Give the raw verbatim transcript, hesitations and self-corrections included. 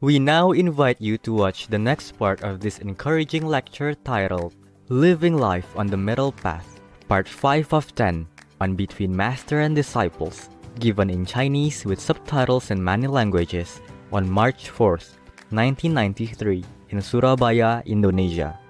We now invite you to watch the next part of this encouraging lecture titled Living Life on the Middle Path, Part five of ten, on Between Master and Disciples, given in Chinese with subtitles in many languages on March fourth, nineteen ninety-three in Surabaya, Indonesia.